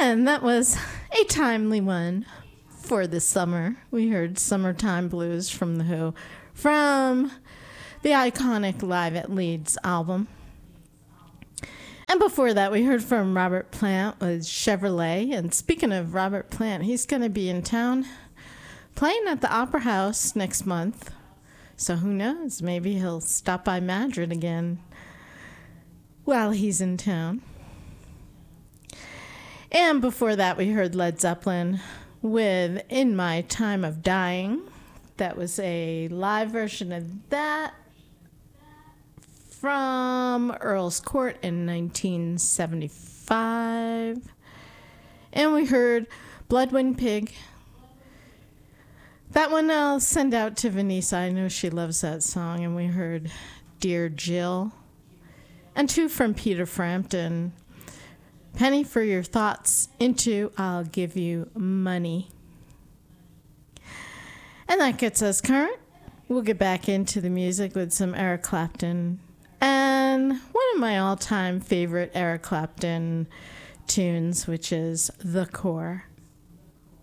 And that was a timely one for this summer. We heard Summertime Blues from The Who, from the iconic Live at Leeds album. And before that, we heard from Robert Plant with Chevrolet. And speaking of Robert Plant, he's going to be in town playing at the Opera House next month. So who knows? Maybe he'll stop by Madrid again while he's in town. And before that, we heard Led Zeppelin with In My Time of Dying. That was a live version of that from Earl's Court in 1975. And we heard Bloodwind Pig. That one I'll send out to Vanessa. I know she loves that song. And we heard Dear Jill. And two from Peter Frampton. Penny for Your Thoughts, Into I'll Give You Money. And that gets us current. We'll get back into the music with some Eric Clapton. And one of my all-time favorite Eric Clapton tunes, which is The Core.